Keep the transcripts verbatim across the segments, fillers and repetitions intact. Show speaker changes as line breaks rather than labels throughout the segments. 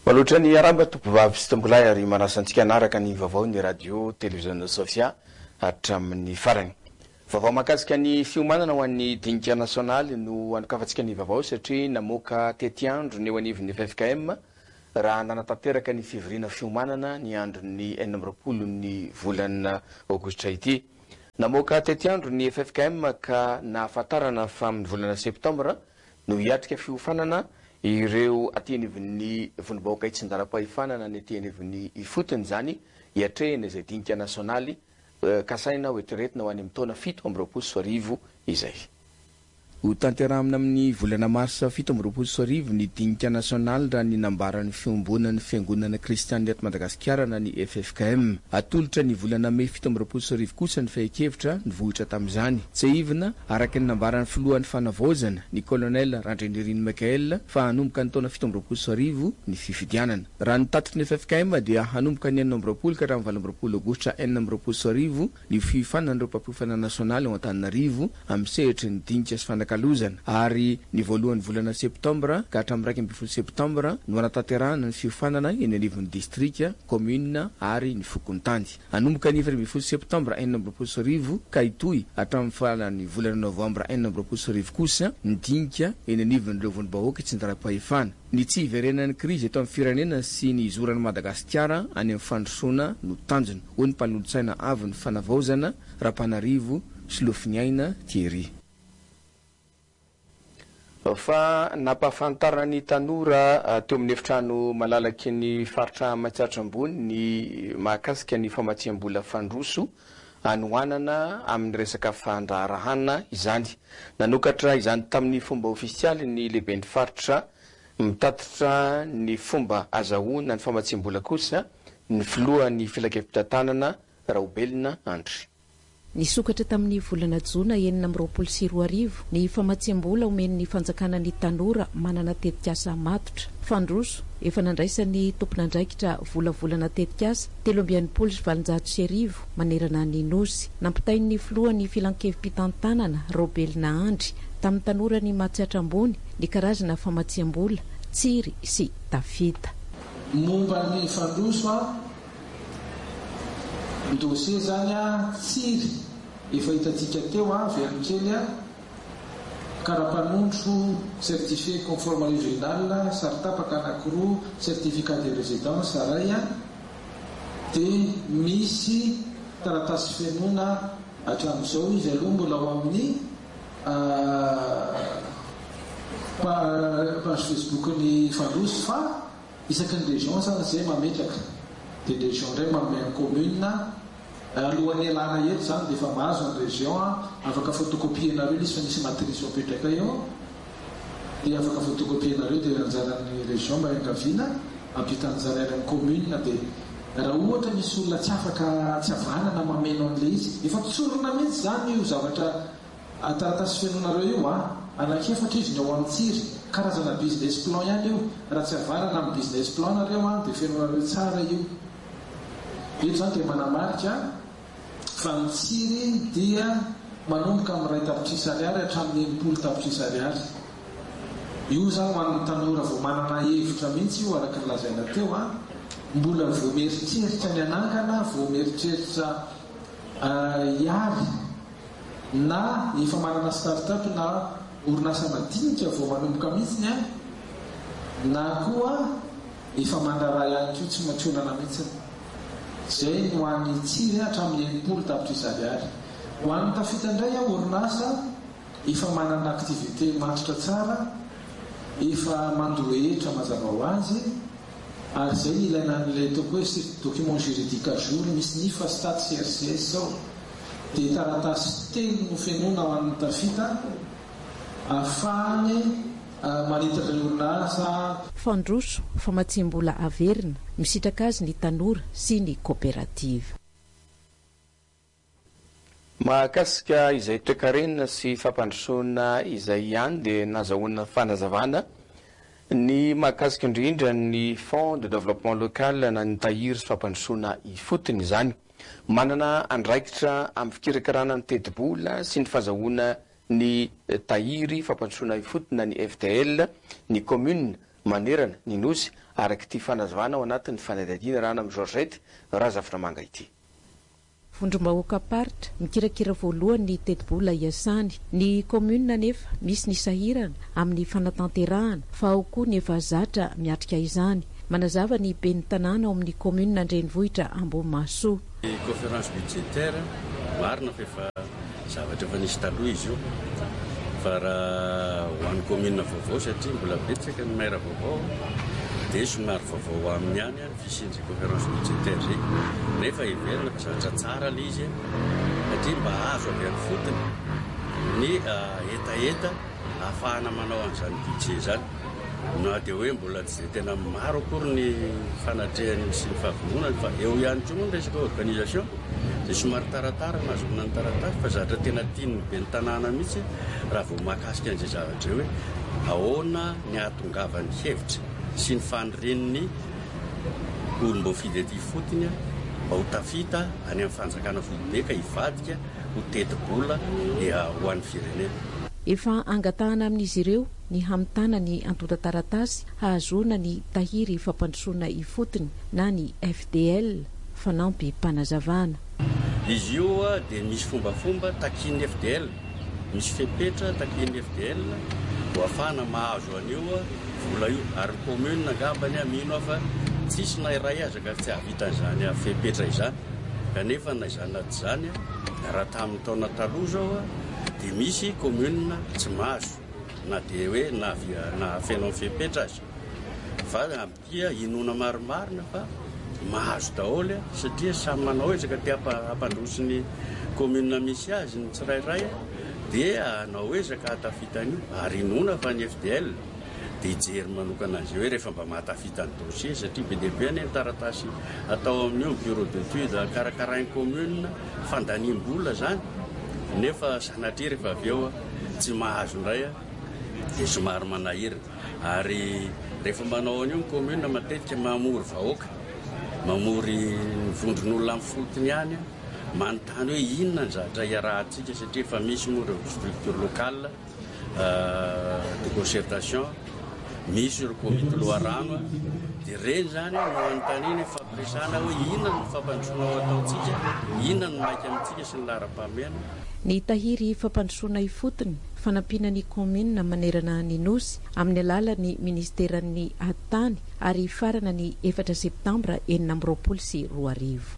Malotra ny aramba tompivavy sy tombolahy ary manasantsika anaraka ny vaovao ny radio télévision Sofia hatramin'ny farany. Vaovao mahakasika ny fiomanana ho an'ny dinika nasionaly no anokafantsika ny vaovao satria namoaka tety andro ny eo anivon'ny F F K M raha nanatanteraka ny fivoriana fiomanana ny andron'ny enina amby roapolo ny volana aogositra ity. Namoaka tety andro ny F F K M ka nahafantarana fa amin'ny volana septambra no hiatrika fiofanana ireo aty anivon'ny vonibaoka itsindaram-pahifanana ny aty anivon'ny ifotony zany hiatrehana izay dinika nasionaly kasaina hoeteretina ho any amin'ny taona fito amby roapolo sy arivo izay. Ho tanteramina amin'ny volana marsa fito amby roapolo sy arivo ny dinika nasionaly raha ny nambaran'ny fiombonan'ny fiangonana kristianina eto Madagasikara na ny F F K M. Atolotra ny volana May fito amby roapolo sy arivo kosa ny fehi-kevitra nivohitra tamin'izany. Tsy ivina araka ny nambaran'ny filohan'ny fanavaozana ny kolonel Randrenirin Mikael fa hanomboka ny taona fito amby roapolo sy arivo ny fifidianana. Raha ny tatitry ny F F K M dia hanomboka ny enina amby roapolo ka hatramin'ny valo amby roapolo aogositra enina amby roapolo sy arivo ny fifanan'ireo mpampiofanana nasionaly ao Antananarivo amin'ny sehitry ny dinika sy kaluzana ary ny voalohany volana septambra ka hatramin'ny raika amby folo septambra no anatanterahana ny fiofanana eny anivon'ny distrika, commune ary ny fokontany. Hanomboka ny efatra amby folo septambra enina amby roapolo sy arivo ka hitohy hatramin'ny farany volana novambra enina amby roapolo sy arivo kosa ny dinika eny anivon'ireo vonibahoaka itsindaram-pahefana. Ny tsy hiverenan'ny krizy eto amin'ny firenena sy ny izoran'ny Madagasikara any amin'ny fandrosoana no tanjona hoy ny mpanolontsaina avy ny fanavaozana Rapanarivo Slofiniaina Thierry. Fa nampahafantarana ny tanora teo amin'ny efitrano malalaky ny faritra Matsiatra ambony ny mahakasika ny famatsiam-bola fandroso anohanana amin'ny resaka fandraharahana izany. Nanokatra izany tamin'ny fomba ofisialy ny lehiben'ny faritra mitatitra ny fomba azahoana ny famatsiam-bola kosa ny filohan'ny filakevim-pitantanana Raobelina Andry.
Nisokatra tamin'ny volana Jona enina amby roapolo sy roa arivo ny famatsiam-bola omen'ny fanjakana ny tanora manana tetikasa matotra. Fandroso efa nandraisan'ny tompon'andraikitra volavolana tetikasa telo amby enimpolo sy valonjato sy arivo manerana ny nosy. Nampitain'ny filohan'ny filankevim-pitantanana Raobelina Andry tamin'ny tanora ny Matsiatra ambony ny karazana famatsiam-bola tsiry sy tafita.
Momba ny fandroso dossier zany a tsiry efa hitatsika teo a verikely a karapanondro certifié conforme régional saritapaka anankiroa certificat de résidence ray a dia misy taratasy fenona hatramin'izao izy aloha mbola ao amin'ny page Facebook ny fandroso fa isaky ny région zany zay mametraka dia région ray manome ny commune alohan'ny alana eto zany dia efa mahazo ny région afaka photocopienareo izy fa misy matrice mipetraka eo dia afaka photocopienareo dia anjaran'ny région mba engaviana ampitan'zany any amin'ny commune. Dia raha ohatra misy olona tsy afaka tsy avanana mameno an'le izy efa tsorona mihitsy zany io zavatra taratasy fenonareo io a anakefatra izy ny ao amin'ny tsiry karazana business plan ihany io. Raha tsy avanana amin'ny business plan nareo a dia fenonareo tsara io. Io zany dia manamarika fa ny tsiry dia manomboka amin'ny ray tapitrisa ariary hatramin'ny enimpolo tapitrisa ariary. Io zany ho an'ny tanora vao manana hevitra mihitsy io araka ny lazaina teo a mbola vao mieritreritra ny anangana vao mieritreritra hiary na efa manana start-up na orinasa madinika vao manomboka mihitsiny a na koa efa mandrara ihany koa tsy matronana mihitsiny. Zay no an'ny tsiry hatramin'ny enimpolo tapitrisa ariary. Ho an'ny tafita indray a orinasa efa manana aktivité matotra tsara efa mandohetra mazava ho azy ary zay ilaina an'ilay toko hoe document juridique à jour misy ny fa stat C R C S zao dia taratasy telo no fenona ho an'ny tafita ahafahany manitatra ny orinasa.
Fandroso famatsiam-bola averina misitraka azy ny tanora sy ny coopérative.
Mahakasika izay toekarenina sy fampandrosoana izay ihany dia nazahoana fanazavana ny mahakasika indrindra ny fond de développement local na ny tahiry sy fampandrosoana ifotony izany. Manana andraikitra amin'ny fikirakarana ny teti-bola sy ny fahazahoana ny tahiry fampandrosoana ifotona ny F D L ny commune manerana ny nosy araky ty fanazavana ao anatin'ny fanadadiana rana amin'ny Georgette Razaframanga ity.
Vondrombahoaka paritra mikirakira voalohany ny tetibola iasany ny commune nefa misy ny sahirana amin'ny fanatanterahana fa ao koa ny efa zatra miatrika izany. Manazava ny ben'ny tanàna ao amin'ny commune Andrenivohitra Ambohimaso.
Conférence budgétaire marina fa efa zavatra efa nisy taloha izy io fa raha ho an'ny commune vaovao satria mbola betsaka ny maire vaovao dia somary vaovao aminy ihany any fisindry conférence budgétaire zay nefa iverina fa zavatra tsara ilay izy satria mba azo avy any fotony ny etaeta ahafahana manao an'izany budget zany na dia hoe mbola tsy tena maro akory ny fanatrehany sy ny fahavononany fa eo ihany koa moa ny resaka organisation dia somary taratara nazokona ny taratasy fa zavatra tena tiany be ny tanàna mihitsy raha vao mahakasika an'izay zavatra hoe ahoana ny ahatongavany hevitra sy ny fanoreniny olom-boafidy aty fotony mba ho tafita any amin'ny fanjakana foibe ka hivadika ho teti-bola dia ho an'ny firenena.
Efa angatahana amin'izy ireo ny hamitana ny antota taratasy hahazoana ny tahiry fampandrosoana ifotony na ny F D L fanampy mpanazavana.
Izy io dia misy fombafomba takin'ny F D L, misy fepetra takin'ny F D L ho afahana mahazo an'io vola io ary commune angambany mino fa tsisy na iray aza ka tsy havitan'izany fepetra izany kanefa na izany na tsy izany raha tamin'ny taona taloha zao dia misy commune tsy mahazo na dia hoe na na fenao fepetra azy fa amin'ity inona maromarina fa mahazo daholo satria samy manao ezaka tia hampandroso ny commune misy azy ny tsirairay dia nao ezaka hatafitan'io ary inona fa ny F D L dia hijery manokana azy hoe rehefa mba mahatafita ny dossier satria be dia be ny taratasy atao amin'io bureau d'étude karakarainy commune fandaniam-bola zany nefa sanatria rehefa avy eo tsy mahazo indray dia somary manahirana ary rehefa manao an'io ny commune matetika mamory vahoaka mamory vondron'olona amin'ny fotony ihany manontany hoe inona ny zavatra iarahantsika satria efa misy moa ireo structure locale de concertation misy ireo comité loharano dia reny zany no anontaniny fampiresana hoe inona ny fampandrosoana ao ataontsika inona ny maika amintsika sy ny laharam-pahamehana.
Ny tahiry fampandrosoana ifotony fanampiana ny commune manerana ny nosy amin'ny alalan'ny ministeran'ny atany ary farana ny efatra septambra enina amby roapolo sy roa arivo.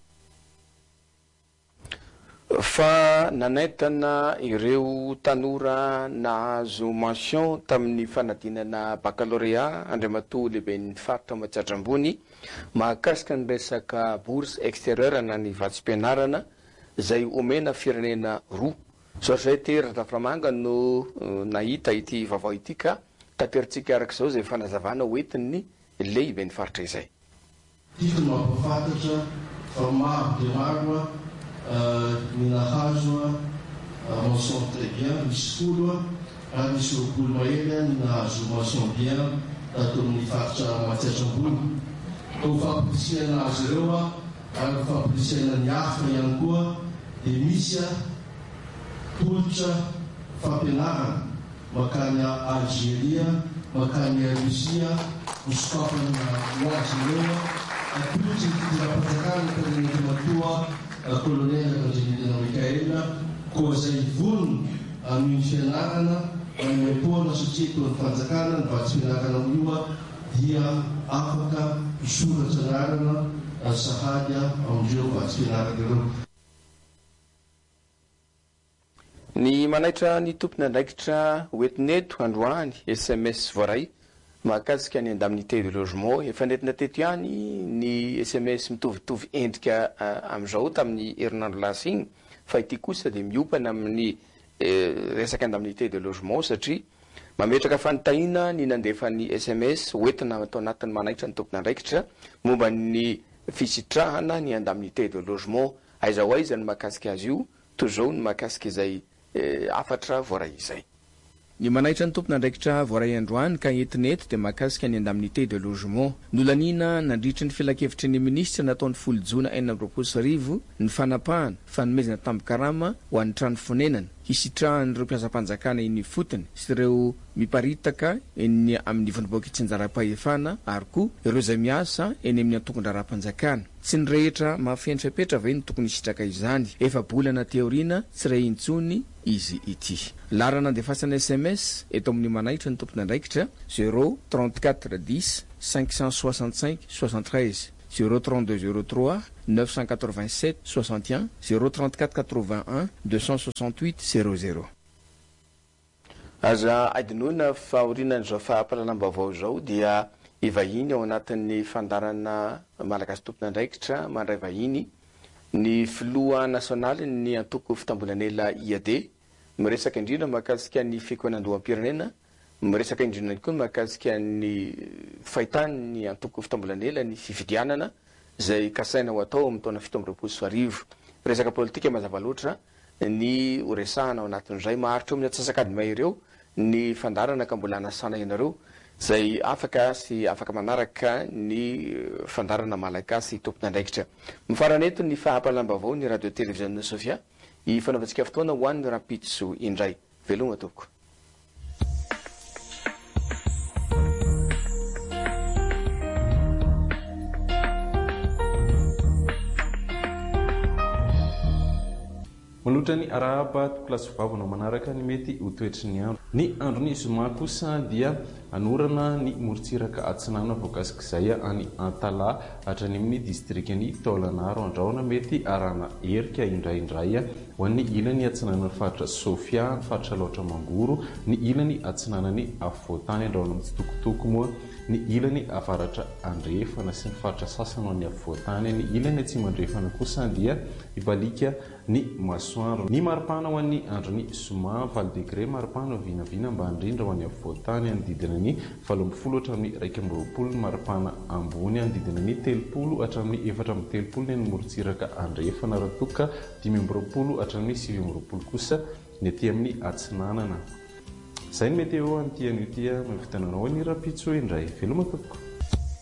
Fa nanaitana ireo tanora nahazo mention tamin'ny fanadinana baccalauréat Andriamatoa lehiben'ny faritra Mahatratra ambony mahakasika ny resaka bourse extérieure na ny vatsim-pianarana izay omena firenena roa. Georgette Razaframanga no nahita ity vaovao ity ka tateritsika arak'izao izay fanazavana hoentin'ny lehiben'ny faritra izay.
Tiako mampafantatra fa maro dia maro ny nahazo mention très bien, misy folo ary misy roapolo mahery ny nahazo mention bien tato amin'ny faritra Mahatratra ambony. Tao fampirisihana azy ireo ary fampirisihana ny hafa ihany koa dia misy tolotra fampianarana makany Algéria, makany Russia, misokafana ho azy ireo atolotra ny fitondram-panjakana tamin'ny Andriamatoa colonel Angelina Michaela koa izay vonona amin'ny fianarana manome-poana satria toa ny fanjakana ny vatsim-pianarana amin'io dia afaka isoratra anarana sahady amin'ireo vatsim-pianarana ireo.
Ny manaitra ny tompony andraikitra hoentineto androany S M S voaray mahakasika ny indemnité de logement efa nentina teto ihany ny S M S mitovitovy endrika amin'izao tamin'ny herinandro lasa igny fa ity kosa dia miopana amin'ny resaka indemnité de logement satria mametraka fanontaniana ny nandefan'ny S M S hoentina atao anatin'ny manaitra ny tompony andraikitra momba ny fisitrahana ny indemnité de logement aiza ho aiza ny mahakasika azy io toizao ny mahakasika izay afatra voaray izay. Ny manaitra ny tompony andraikitra voaray androany ka entinety dia mahakasika ny indemnité de logement nolanina nandritra ny filan-kevitry ny ministra nataon'ny folo jona enina amby roapolo sy arivo ny fanapahana fanomezana tambikarama ho an'ny trano fonenana hisitrahan'ireo mpiasa-panjakana iny fotony sy ireo miparitaka eny amin'ny vanimboaka tsinjara-pahefana ary koa ireo izay miasa eny amin'ny antokondra raha-panjakana. Tsy ny rehetra mafentrapetra ve ny tokony hisitraka izany, efa bolana teoriana tsy ray intsony izy ity. Larana andefasana S M S eto amin'ny manaitra ny tompona andraikitra zéro trente-quatre dix cinq cent soixante-cinq soixante-treize zéro trente-deux zéro trois neuf cent quatre-vingt-sept soixante et un zéro trente-quatre quatre-vingt-un deux cent soixante-huit zéro zéro. Aza adinoana fahorinan'izao fahampalalam-baovao zao dia ivahiny ao anatin'ny fandarana malagasy tompona andraikitra mandray vahiny ny filoha nasionaly ny antoko fitambolanela I A D miresaka indrindra mahakasika ny fikoanandoham-pirenena, miresaka indrindra koa mahakasika ny fahitany ny antoko fitambolanela ny fifidianana izay kasaina ho atao amin'ny taona fito amby roapolo sy arivo. Resaka politika mazava loatra ny horesahana ao anatin'izay maharitra amin'ny atsasakadiny ireo ny fandarana ka mbola nasana ianareo izay afaka sy afaka manaraka ny fandarana malagasy tompona andraikitra. Mifarana eto ny fahampalam-baovao ny radio télévision Sofia ifanaovantsika fotoana ho an'ny rapitso indray. Veloma tompoko.
Malotra ny arahaba tokolasy vavana manaraka ny mety ho toetry ny andro. Ny andron'ny zoma kosa dia anorana ny morontsiraka atsinana voakasikizay any Antala hatrany amin'ny distrikany Taolagnaro andraona mety arana erika indraindray ho an'ny ilany atsinana ny faritra Sofia, ny faritra Laotra Mangoro, ny ilany atsinanany Afotany andraona amin'ny tsitokotoko moa, ny ilany avaratra Andrefana sy ny faritra sasany ho an'ny Afotany, ny ilany atsimandrefana kosa dia ibalika ny masoandro. Ny maripana ho an'ny andron'ny zoma valo degré maripana vinavina mba indrindra ho an'ny Afotany anodidina ny valo amby folo hatramin'ny iraika amby roapolo, ny maripana ambony anodidina ny telopolo hatramin'ny efatra amby telopolo, ny morontsiraka Andrefana ratoka dimy amby roapolo hatramin'ny sivy amby roapolo kosa ny aty amin'ny atsinanana. Izay ny meteo an'ity an'ity mahavitana anao ny rapitso indray. Veloma tompoko.